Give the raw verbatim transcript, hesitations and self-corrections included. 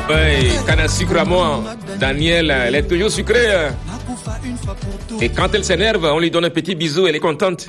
Oui, canne à sucre à moi. Daniel, elle est toujours sucrée. Et quand elle s'énerve, on lui donne un petit bisou, elle est contente.